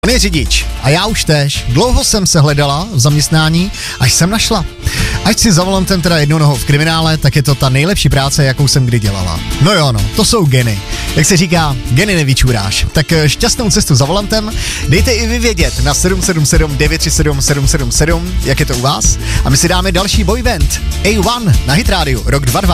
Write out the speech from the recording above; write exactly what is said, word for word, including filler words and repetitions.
On je řidič a já už též. Dlouho jsem se hledala v zaměstnání, až jsem našla. Ať si za volantem teda jednou nohou v kriminále, tak je to ta nejlepší práce, jakou jsem kdy dělala. No jo, no, to jsou geny. Jak se říká, geny nevyčůráš. Tak šťastnou cestu za volantem dejte i vy vědět na sedm sedm sedm devět tři sedm sedm sedm sedm, jak je to u vás. A my si dáme další boyband A jedna na Hit Radio, rok dvacet dvacet dva.